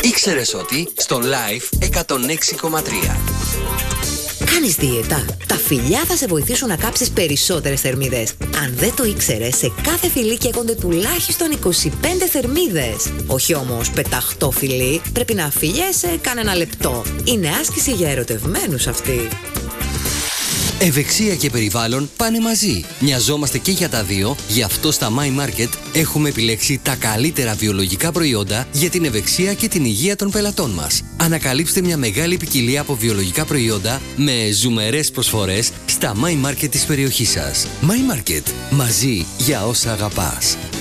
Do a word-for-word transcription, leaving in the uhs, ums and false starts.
Ήξερες ότι στο Live εκατόν έξι κόμμα τρία. Κάνεις δίαιτα? Τα φιλιά θα σε βοηθήσουν να κάψεις περισσότερες θερμίδες. Αν δεν το ήξερες, σε κάθε φιλί καίγονται τουλάχιστον είκοσι πέντε θερμίδες. Όχι όμως πεταχτό φιλί, πρέπει να φιλιέσαι κανένα λεπτό. Είναι άσκηση για ερωτευμένους αυτή. Ευεξία και περιβάλλον πάνε μαζί. Μοιαζόμαστε και για τα δύο, γι' αυτό στα My Market έχουμε επιλέξει τα καλύτερα βιολογικά προϊόντα για την ευεξία και την υγεία των πελατών μας. Ανακαλύψτε μια μεγάλη ποικιλία από βιολογικά προϊόντα με ζουμερές προσφορές στα My Market της περιοχής σας. My Market. Μαζί για όσα αγαπάς.